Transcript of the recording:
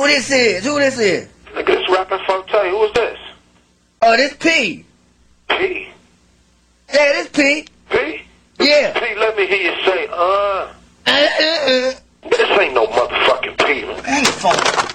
who this is? Who this is? Nigga, this rapping Forte. Who is this? Oh, this P. P? Yeah, this P. P? Yeah. P, let me hear you say, This ain't no motherfucking P. Ain't phone.